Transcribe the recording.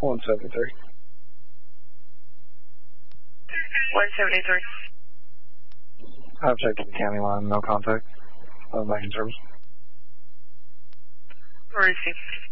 173. 173. I've checked the county line, no contact. Making service. Received.